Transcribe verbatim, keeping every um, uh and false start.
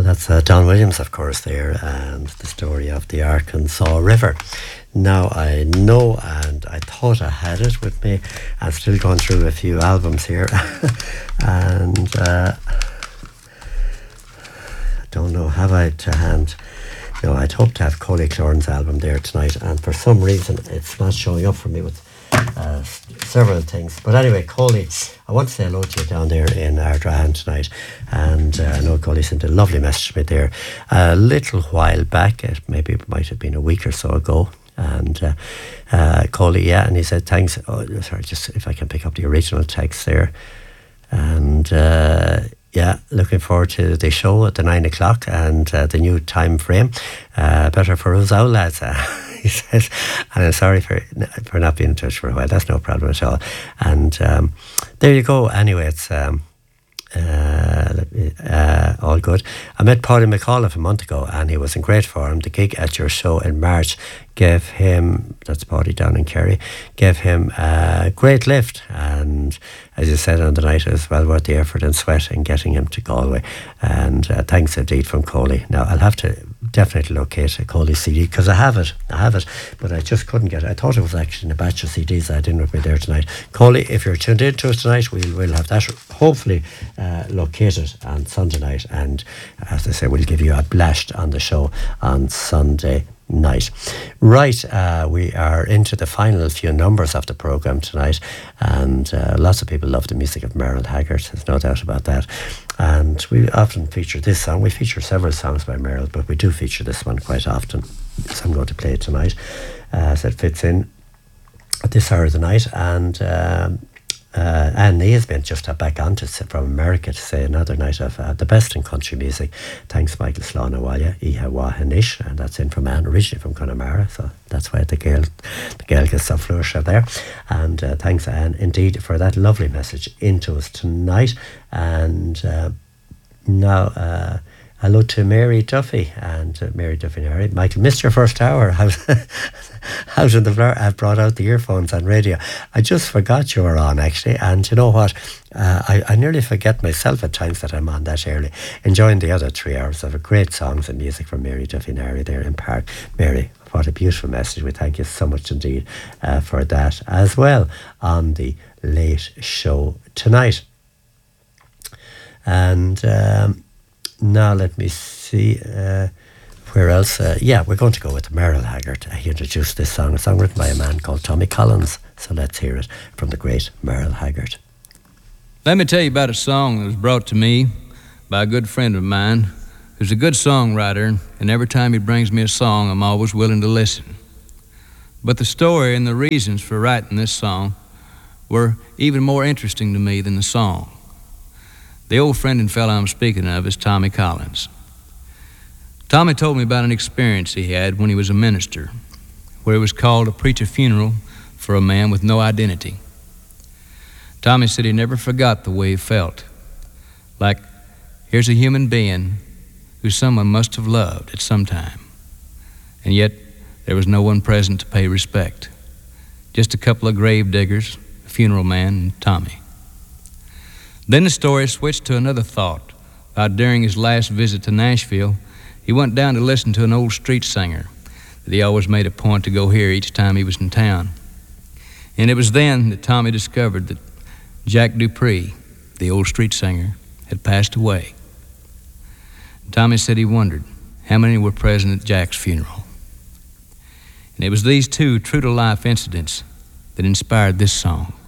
that's uh, Don Williams, of course, there, and the story of the Arkansas River. Now, I know, and I thought I had it with me. I'm still going through a few albums here, and uh, I don't know, have I to hand? No, I'd hoped to have Coley Cloran's album there tonight, and for some reason, it's not showing up for me with uh, several things. But anyway, Coley, I want to say hello to you down there in Ardrahan tonight, and uh, I know Coley sent a lovely message to me there a little while back. It maybe it might have been a week or so ago. And uh, uh, Coley, yeah, and he said thanks. Oh, sorry, just if I can pick up the original text there. And uh, yeah, looking forward to the show at the nine o'clock and uh, the new time frame. Uh, better for us all, lads. Uh, he says, and I'm sorry for for not being in touch for a while. That's no problem at all. And um, there you go. Anyway, it's. Um, Uh, uh, all good. I met Paddy McAuliffe a month ago, and he was in great form. The gig at your show in March gave him, that's Paddy down in Kerry, gave him a great lift, and as you said on the night, it was well worth the effort and sweat in getting him to Galway. And uh, thanks indeed from Coley. Now I'll have to definitely locate a Coley C D, because I have it I have it but I just couldn't get it. I thought it was actually in a batch of C Ds I didn't with me there tonight. Coley, if you're tuned in to us tonight, we'll, we'll have that hopefully uh, located on Sunday night, and as I say, we'll give you a blast on the show on Sunday night. Right, uh, we are into the final few numbers of the programme tonight, and uh, lots of people love the music of Merle Haggard, there's no doubt about that. And we often feature this song. We feature several songs by Merle, but we do feature this one quite often, so I'm going to play it tonight uh, as it fits in at this hour of the night. And um, Uh, Anne Naismith just had back on to from America to say another night of uh, the best in country music. Thanks, Michael Slánawalla, Iha Wahanish, and that's in from Anne, originally from Connemara, so that's why the girl, the girl gets so flourish there. And uh, thanks, Anne, indeed, for that lovely message into us tonight. And uh, now, uh, hello to Mary Duffy and uh, Mary Duffy and Harry. Michael, missed your first hour. How's out in the floor? I've brought out the earphones on radio. I just forgot you were on, actually. And you know what? Uh, I, I nearly forget myself at times that I'm on that early. Enjoying the other three hours of great songs and music from Mary Duffy and Harry there in Park. Mary, what a beautiful message. We thank you so much indeed uh, for that as well on the late show tonight. And um, now let me see... Uh, Where else? Uh, yeah, we're going to go with Merle Haggard. He introduced this song, a song written by a man called Tommy Collins. So let's hear it from the great Merle Haggard. Let me tell you about a song that was brought to me by a good friend of mine who's a good songwriter, and every time he brings me a song, I'm always willing to listen. But the story and the reasons for writing this song were even more interesting to me than the song. The old friend and fellow I'm speaking of is Tommy Collins. Tommy told me about an experience he had when he was a minister, where he was called to preach a funeral for a man with no identity. Tommy said he never forgot the way he felt, like here's a human being who someone must have loved at some time, and yet there was no one present to pay respect, just a couple of grave diggers, a funeral man, and Tommy. Then the story switched to another thought about during his last visit to Nashville. He went down to listen to an old street singer that he always made a point to go hear each time he was in town. And it was then that Tommy discovered that Jack Dupree, the old street singer, had passed away. And Tommy said he wondered how many were present at Jack's funeral. And it was these two true-to-life incidents that inspired this song.